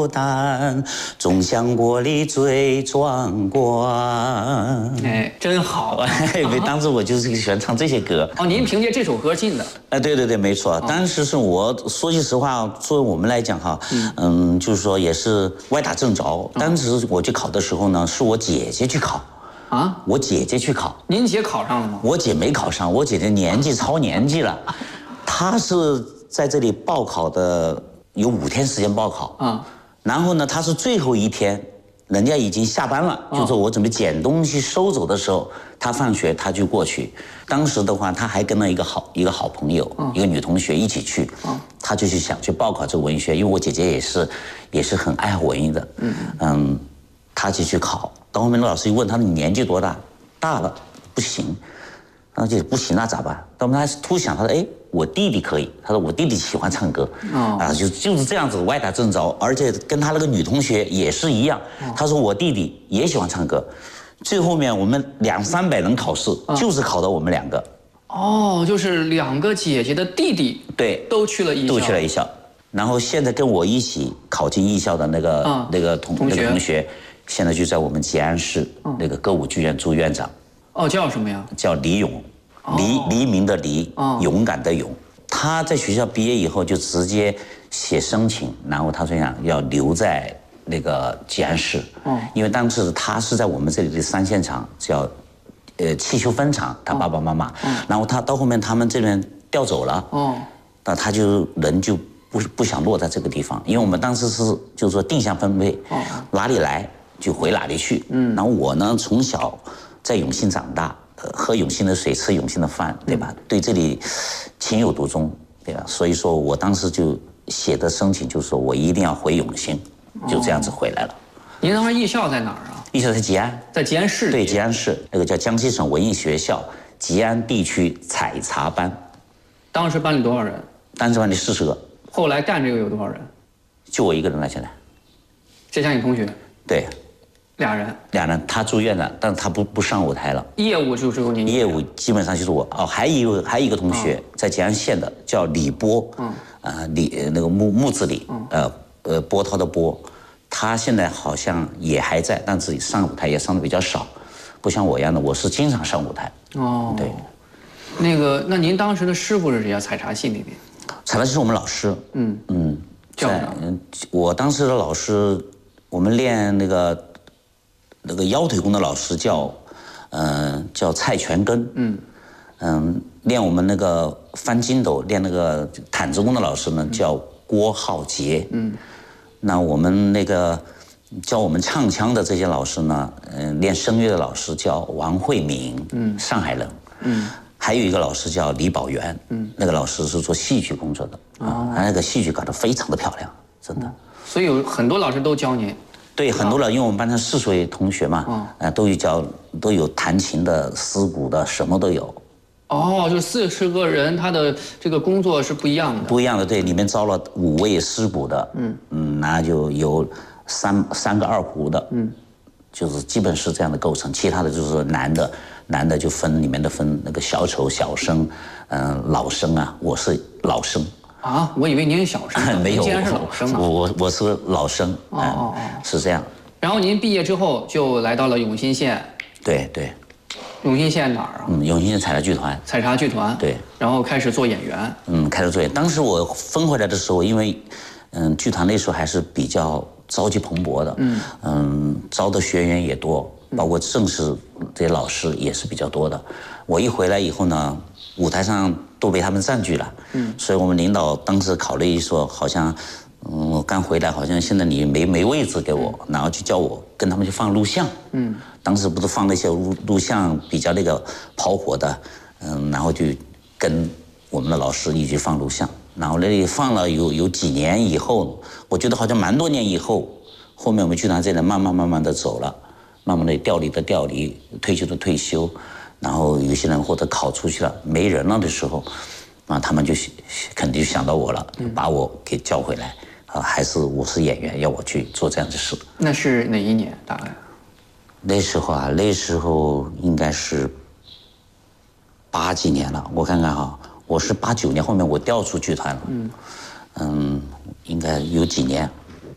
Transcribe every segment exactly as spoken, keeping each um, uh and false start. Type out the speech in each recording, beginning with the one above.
牡丹，总像国里最壮观。 哎，真好啊！ 哎，当时我就是喜欢唱这些歌。 哦，您凭借这首歌进的？ 哎，对对对，没错。当时是我说句实话，作为我们来讲哈，嗯，嗯就是说也是歪打正着。当时我去考的时候呢，是我姐姐去考。啊，我姐姐去考， 您姐考上了吗？ 我姐没考上，我姐姐年纪超年纪了，她是在这里报考的，有五天时间报考啊。然后呢，她是最后一天，人家已经下班了，就说我准备捡东西收走的时候，她放学她就过去。当时的话，她还跟了一个好一个好朋友，一个女同学一起去，她就去想去报考这个文学，因为我姐姐也是也是很爱文艺的，嗯嗯，她就去考。到后面老师一问他：“你年纪多大？”大了，不行。然后就不行，那咋办？到后面他突想，他说：“哎，我弟弟可以。”他说：“我弟弟喜欢唱歌。”哦，啊，就就是这样子歪打正着，而且跟他那个女同学也是一样。他说：“我弟弟也喜欢唱歌。”最后面我们两三百人考试，就是考到我们两个。 哦，就是两个姐姐的弟弟， 对， 都去了艺校， 都去了艺校。然后现在跟我一起考进艺校的那个、嗯、那个同同学那个同学。现在就在我们吉安市那个歌舞剧院做院长。 哦，叫什么呀？ 叫李勇，黎黎明的黎，勇敢的勇。他在学校毕业以后就直接写申请，然后他说想要留在那个吉安市。哦，因为当时他是在我们这里的三线厂叫，呃汽修分厂，他爸爸妈妈。然后他到后面他们这边调走了。哦，那他就人就不不想落在这个地方，因为我们当时是就是说定向分配，哪里来就回哪里去。嗯，然后我呢，从小在永信长大，呃，喝永信的水，吃永信的饭，对吧？嗯、对这里情有独钟，对吧？所以说我当时就写的申请，就是说我一定要回永信，就这样子回来了。 哦、您当时艺校在哪儿啊？ 艺校在吉安， 在吉安市。 对，吉安市那个叫江西省文艺学校吉安地区采茶班。 当时班里多少人？ 当时班里四十个。 后来干这个有多少人？ 就我一个人了，现在。 这像你同学？ 对。 俩人， 俩人，他住院了，但是他不不上舞台了。 业务就是由您。 业务基本上就是我哦，还有还有一个同学、嗯、在吉安县的，叫李波，嗯，啊、呃、李那个木木字李，嗯、呃呃波涛的波，他现在好像也还在，但是上舞台也上的比较少，不像我一样的，我是经常上舞台。哦，对。 那个，那您当时的师傅是谁呀？采茶戏里面。 采茶戏是我们老师。嗯嗯， 叫什么？ 我当时的老师，我们练那个。那个腰腿功的老师叫，嗯、呃，叫蔡全根，嗯，嗯，练我们那个翻筋斗、练那个毯子功的老师呢叫郭浩杰，嗯，那我们那个教我们唱腔的这些老师呢，嗯、呃，练声乐的老师叫王慧敏，嗯，上海人，嗯，还有一个老师叫李宝元，嗯，那个老师是做戏剧工作的，啊、哦，他那个戏剧搞得非常的漂亮，真的， 所以有很多老师都教您。 对，很多了，因为我们班上四十位同学嘛，嗯，呃，都有教，都有弹琴的、丝鼓的，什么都有。 哦，就四十个人，他的这个工作是不一样的。 不一样的，对，里面招了五位丝鼓的，嗯嗯，那就有三三个二胡的，嗯，就是基本是这样的构成。其他的就是男的，男的就分里面的分那个小丑、小生，嗯、呃，老生啊，我是老生。 啊，我以为您是小生， 没有， 竟然是老生啊！ 我我我是老生，哦哦哦，是这样。 然后您毕业之后就来到了永新县。 对对。 永新县哪儿啊？ 嗯，永新县采茶剧团。 采茶剧团。 对。 然后开始做演员。 嗯，开始做演员。当时我分回来的时候，因为嗯，剧团那时候还是比较朝气蓬勃的，嗯嗯，招的学员也多，包括正式这些老师也是比较多的。我一回来以后呢，舞台上都被他们占据了，嗯，所以我们领导当时考虑说，好像，嗯，我刚回来，好像现在你没没位置给我，然后就叫我跟他们去放录像，嗯，当时不是放那些录录像比较那个跑火的，嗯，然后就跟我们的老师一起放录像，然后那里放了有有几年以后，我觉得好像蛮多年以后，后面我们剧团这人慢慢慢慢的走了，慢慢的调离的调离，退休的退休。然后有些人或者考出去了没人了的时候，啊，他们就肯定就想到我了，把我给叫回来，啊，还是我是演员，要我去做这样的事。 那是哪一年大概？ 那时候啊，那时候应该是八几年了，我看看哈，我是八九年，后面我调出剧团了，嗯，嗯，应该有几年，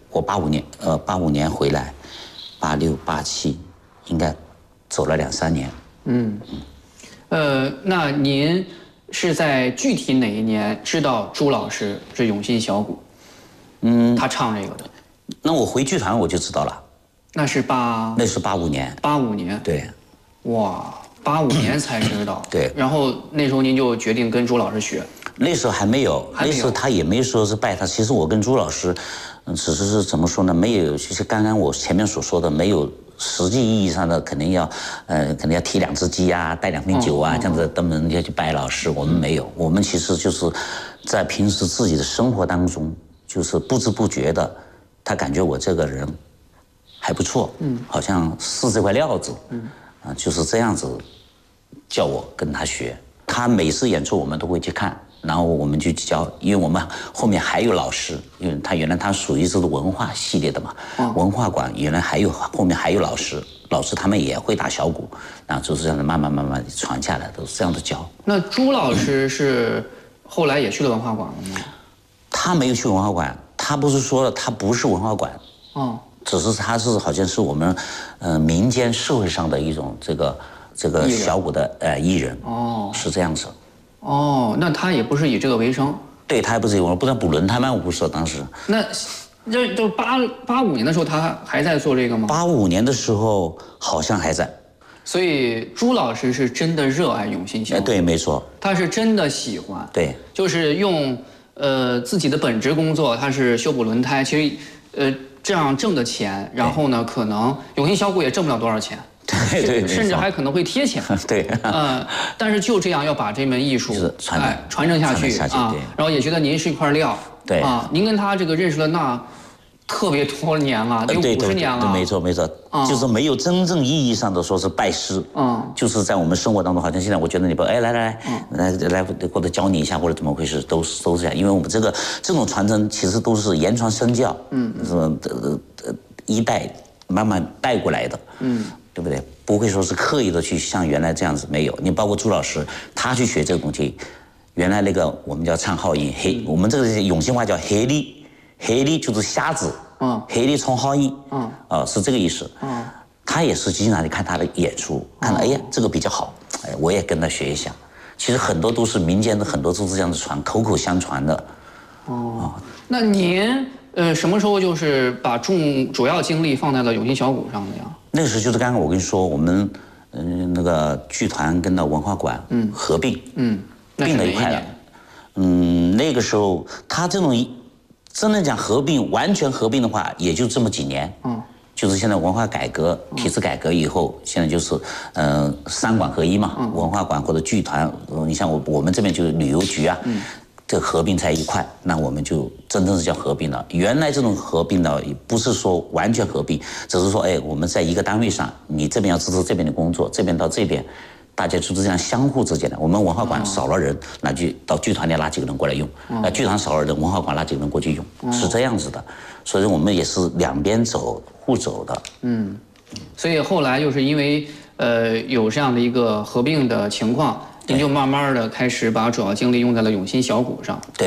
我八五年，呃，八五年回来，八六八七，应该走了两三年。 嗯，呃，那您是在具体哪一年知道朱老师是永信小鼓？嗯，他唱这个的。 那我回剧团我就知道了。 那是八， 那是八五年。 八五年。 对。 哇，八五年才知道。 对。 然后那时候您就决定跟朱老师学。 那时候还没有， 还没有那时候他也没说是拜他。其实我跟朱老师，嗯，只是是怎么说呢？没有，其实刚刚我前面所说的，没有实际意义上的，肯定要，呃，肯定要提两只鸡啊，带两瓶酒啊， 嗯、 这样子登门要去拜老师。我们没有，我们其实就是在平时自己的生活当中，就是不知不觉的，他感觉我这个人还不错，嗯，好像是这块料子，嗯，啊，就是这样子，叫我跟他学。他每次演出我们都会去看。然后我们就教，因为我们后面还有老师，因为他原来他属于这个文化系列的嘛，哦、文化馆原来还有后面还有老师，老师他们也会打小鼓，然后就是这样的慢慢慢慢传下来，都是这样的教。 那朱老师是后来也去了文化馆了吗？ 他没有去文化馆，他不是说了他不是文化馆，哦，只是他是好像是我们，呃，民间社会上的一种这个这个小鼓的呃艺人，哦，是这样子。 哦，那他也不是以这个为生。 对，他也不是以我不知道补轮胎吗？我不说当时。 那，这就八八五年的时候，他还在做这个吗？ 八五年的时候好像还在。 所以朱老师是真的热爱永信小鼓。 对，没错。 他是真的喜欢。 对。 就是用呃自己的本职工作，他是修补轮胎，其实呃这样挣的钱，然后呢，可能永信小鼓也挣不了多少钱。 对对， 甚至还可能会贴钱。 对， 呃，但是就这样要把这门艺术传哎传承下去啊，然后也觉得您是一块料。 对啊，您跟他这个认识了那特别多年了，有五十年了。 没错没错，就是没有真正意义上的说是拜师。嗯，就是在我们生活当中，好像现在我觉得你不哎来来来来来或者教你一下或者怎么回事，都是都是这样，因为我们这个这种传承其实都是言传身教，嗯，是呃呃一代慢慢带过来的。嗯。对不对？不会说是刻意的去像原来这样子，没有。你包括朱老师，他去学这个东西，原来那个我们叫唱号音黑，我们这个永信话叫黑哩，黑哩就是瞎子，嗯，黑哩冲号音，嗯，啊是这个意思。嗯，他也是经常去看他的演出，看到哎呀这个比较好，哎我也跟他学一下。其实很多都是民间的，很多都是这样子传，口口相传的。 哦，那您呃什么时候就是把重主要精力放在了永信小鼓上的呀？ 那个时候就是刚刚我跟你说，我们嗯、呃、那个剧团跟到文化馆嗯合并嗯并了一块了，嗯那个时候他这种真的讲合并完全合并的话，也就这么几年嗯，就是现在文化改革体制改革以后，现在就是呃三馆合一嘛，嗯、文化馆或者剧团，你像我我们这边就是旅游局啊。嗯这合并在一块，那我们就真正是叫合并了。原来这种合并呢，不是说完全合并，只是说，哎，我们在一个单位上，你这边要支持这边的工作，这边到这边，大家就是这样相互之间的。我们文化馆少了人，那就到剧团里拉几个人过来用；那剧团少了人，文化馆拉几个人过去用，是这样子的。所以我们也是两边走，互走的。嗯， 所以后来就是因为呃有这样的一个合并的情况。您就慢慢的开始把主要精力用在了永信小鼓上。 对